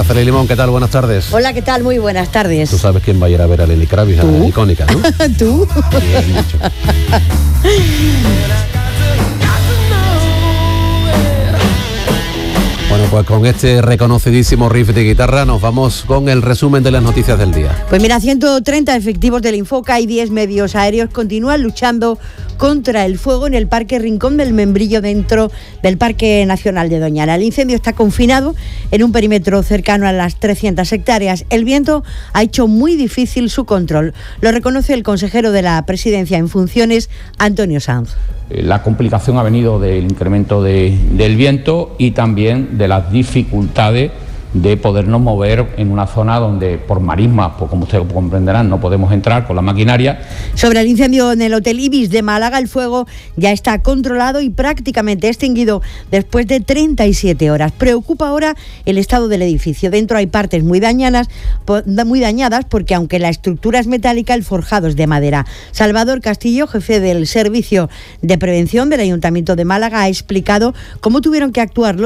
Araceli Limón, ¿qué tal? Buenas tardes. Hola, ¿qué tal? Muy buenas tardes. Tú sabes quién va a ir a ver a Lenny Kravitz, a la icónica, ¿no? ¿Tú? Bien dicho. Bueno, pues con este reconocidísimo riff de guitarra nos vamos con el resumen de las noticias del día. Pues mira, 130 efectivos del Infoca y 10 medios aéreos continúan luchando contra el fuego en el Parque Rincón del Membrillo, dentro del Parque Nacional de Doñana. El incendio está confinado en un perímetro cercano a las 300 hectáreas. El viento ha hecho muy difícil su control. Lo reconoce el consejero de la Presidencia en funciones, Antonio Sanz. La complicación ha venido del incremento del viento y también de las dificultades de podernos mover en una zona donde por marismas, pues como ustedes comprenderán, no podemos entrar con la maquinaria. Sobre el incendio en el Hotel Ibis de Málaga, el fuego ya está controlado y prácticamente extinguido después de 37 horas. Preocupa ahora el estado del edificio. Dentro hay partes muy dañadas porque aunque la estructura es metálica, el forjado es de madera. Salvador Castillo, jefe del Servicio de Prevención del Ayuntamiento de Málaga, ha explicado cómo tuvieron que actuar